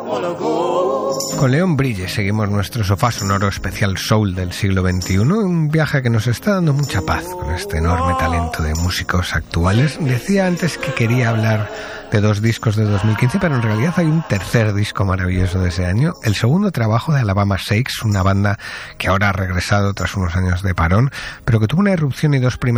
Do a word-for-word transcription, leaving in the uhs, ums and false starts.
Con León Bridges seguimos nuestro sofá sonoro especial soul del siglo veintiuno, un viaje que nos está dando mucha paz con este enorme talento de músicos actuales. Decía antes que quería hablar de dos discos de dos mil quince, pero en realidad hay un tercer disco maravilloso de ese año, el segundo trabajo de Alabama Shakes, una banda que ahora ha regresado tras unos años de parón, pero que tuvo una irrupción y dos primeras